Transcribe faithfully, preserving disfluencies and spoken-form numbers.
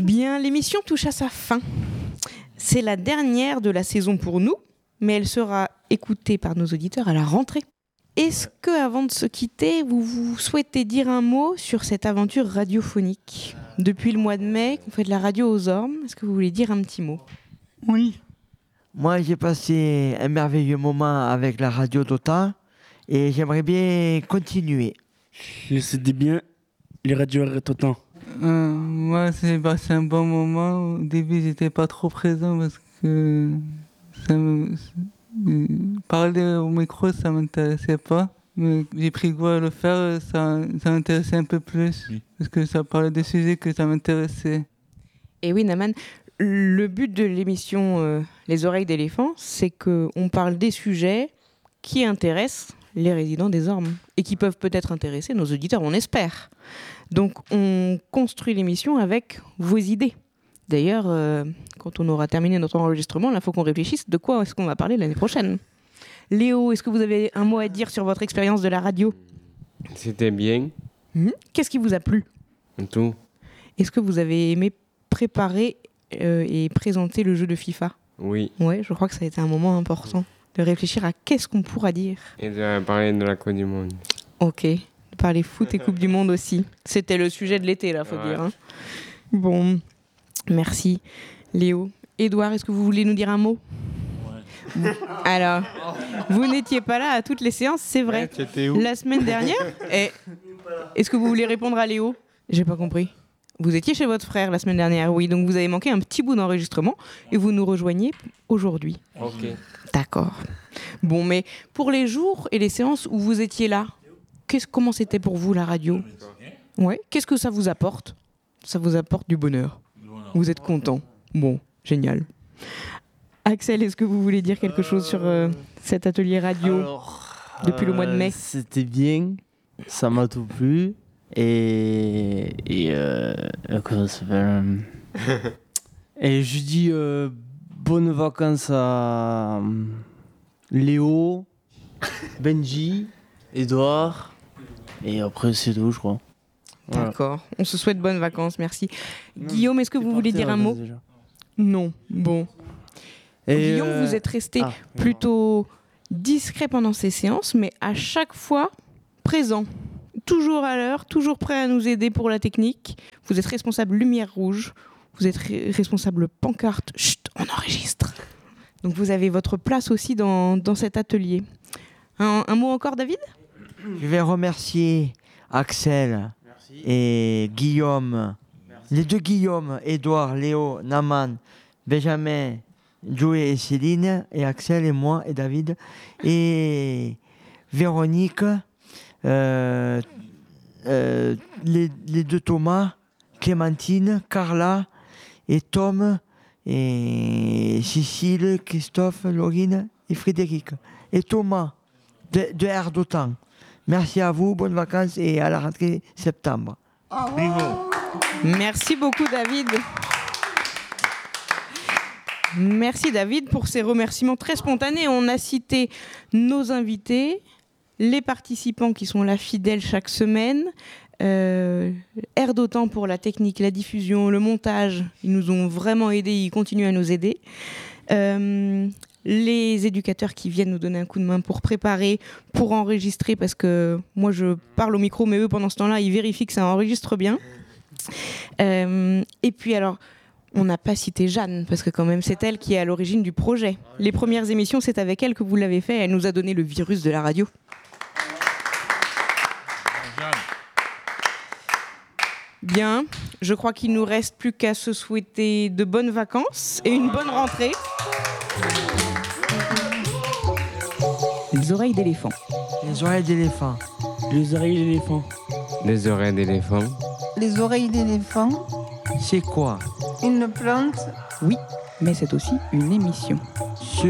Bien, l'émission touche à sa fin. C'est la dernière de la saison pour nous, mais elle sera écoutée par nos auditeurs à la rentrée. Est-ce que, avant de se quitter, vous, vous souhaitez dire un mot sur cette aventure radiophonique ? Depuis le mois de mai, qu'on fait de la radio aux ormes, est-ce que vous voulez dire un petit mot ? Oui. Moi, j'ai passé un merveilleux moment avec la radio d'Autun et j'aimerais bien continuer. C'était bien les radios d'Autun. Euh, moi, j'ai passé un bon moment. Au début, j'étais pas trop présent parce que ça me... parler au micro, ça m'intéressait pas. Mais j'ai pris goût à le faire, ça, ça m'intéressait un peu plus. Oui. Parce que ça parlait des sujets que ça m'intéressait. Et oui, Naman, le but de l'émission euh, Les Oreilles d'éléphant, c'est qu'on parle des sujets qui intéressent les résidents des Ormes et qui peuvent peut-être intéresser nos auditeurs, on espère. Donc, on construit l'émission avec vos idées. D'ailleurs, euh, quand on aura terminé notre enregistrement, il faut qu'on réfléchisse de quoi est-ce qu'on va parler l'année prochaine. Léo, est-ce que vous avez un mot à dire sur votre expérience de la radio ? C'était bien. Mmh. Qu'est-ce qui vous a plu ? Tout. Est-ce que vous avez aimé préparer euh, et présenter le jeu de FIFA ? Oui. Ouais, je crois que ça a été un moment important de réfléchir à qu'est-ce qu'on pourra dire. Et de parler de la Coupe du Monde. Ok, de parler foot et Coupe du Monde aussi. C'était le sujet de l'été, là, faut ouais. dire. Hein. Bon, merci Léo. Édouard, est-ce que vous voulez nous dire un mot ? Ouais. Alors, vous n'étiez pas là à toutes les séances, c'est vrai. Ouais, c'était où ? La semaine dernière. Et est-ce que vous voulez répondre à Léo ? J'ai pas compris. Vous étiez chez votre frère la semaine dernière, oui, donc vous avez manqué un petit bout d'enregistrement et vous nous rejoignez aujourd'hui. Ok. D'accord. Bon, mais pour les jours et les séances où vous étiez là, qu'est-ce, comment c'était pour vous la radio ? Ouais. Qu'est-ce que ça vous apporte ? Ça vous apporte du bonheur. Vous êtes content. Bon, génial. Axel, est-ce que vous voulez dire quelque chose sur euh, cet atelier radio Alors, depuis euh, le mois de mai ? C'était bien, ça m'a tout plu. Et, et euh, comment ça s'appelle Et je dis euh, bonnes vacances à Léo, Benji, Edouard, et après c'est tout, je crois. Voilà. D'accord, on se souhaite bonnes vacances, merci. Non, Guillaume, est-ce que vous voulez dire un mot ? Déjà. Non, bon. Et Guillaume, euh... vous êtes resté ah, plutôt discret pendant ces séances, mais à chaque fois présent. Toujours à l'heure, toujours prêt à nous aider pour la technique. Vous êtes responsable lumière rouge, vous êtes ré- responsable pancarte. Chut, on enregistre. Donc vous avez votre place aussi dans, dans cet atelier. Un, un mot encore, David ? Je vais remercier Axel Merci. et Guillaume. Merci. Les deux Guillaume, Édouard, Léo, Naman, Benjamin, Joey et Céline, et Axel et moi et David, et Véronique. Euh, euh, les, les deux Thomas, Clémentine, Carla et Tom et Cécile, Christophe, Laurine et Frédéric et Thomas de, de Air d'Autan. Merci à vous, bonnes vacances et à la rentrée septembre. Merci beaucoup David. Merci David pour ces remerciements très spontanés. On a cité nos invités, les participants qui sont là fidèles chaque semaine, euh, Air d'Autan pour la technique, la diffusion, le montage, ils nous ont vraiment aidés, ils continuent à nous aider. Euh, les éducateurs qui viennent nous donner un coup de main pour préparer, pour enregistrer, parce que moi je parle au micro, mais eux pendant ce temps-là, ils vérifient que ça enregistre bien. Euh, et puis alors, on n'a pas cité Jeanne, parce que quand même c'est elle qui est à l'origine du projet. Les premières émissions, c'est avec elle que vous l'avez fait, elle nous a donné le virus de la radio. Bien, je crois qu'il ne nous reste plus qu'à se souhaiter de bonnes vacances et une bonne rentrée. Les oreilles d'éléphant. Les oreilles d'éléphant. Les oreilles d'éléphant. Les oreilles d'éléphant. Les oreilles d'éléphant. C'est quoi ? Une plante. Oui, mais c'est aussi une émission.